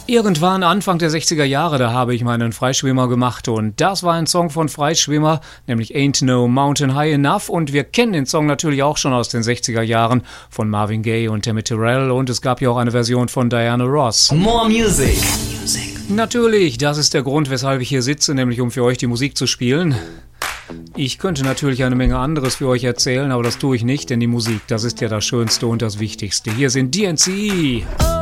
Irgendwann Anfang der 60er Jahre, da habe ich meinen Freischwimmer gemacht und das war ein Song von Freischwimmer, nämlich Ain't No Mountain High Enough, und wir kennen den Song natürlich auch schon aus den 60er Jahren von Marvin Gaye und Tammy Terrell, und es gab ja auch eine Version von Diana Ross. More music. Natürlich, das ist der Grund, weshalb ich hier sitze, nämlich um für euch die Musik zu spielen. Ich könnte natürlich eine Menge anderes für euch erzählen, aber das tue ich nicht, denn die Musik, das ist ja das Schönste und das Wichtigste. Hier sind DNC.